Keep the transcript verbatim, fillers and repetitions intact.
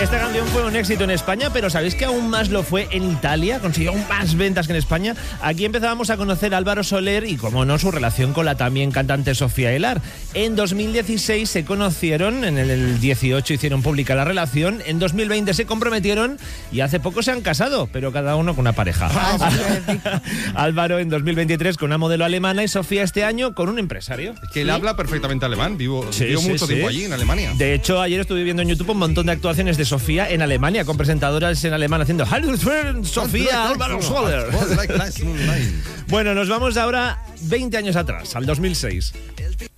Esta canción fue un éxito en España, pero ¿sabéis que aún más lo fue en Italia? Consiguió aún más ventas que en España. Aquí empezábamos a conocer a Álvaro Soler y, como no, su relación con la también cantante Sofía Elar. En dos mil dieciséis se conocieron, en el dieciocho hicieron pública la relación, en dos mil veinte se comprometieron y hace poco se han casado, pero cada uno con una pareja. Álvaro en dos mil veintitrés con una modelo alemana y Sofía este año con un empresario. Es que él ¿Sí? habla perfectamente alemán, vivo, Sí, vivo sí, mucho sí. tiempo allí, en Alemania. De hecho, ayer estuve viendo en YouTube un montón de actuaciones de Sofía en Alemania, con presentadoras en alemán haciendo Hallo, Sofía, Álvaro Soler. Bueno, nos vamos ahora veinte años atrás, al dos mil seis.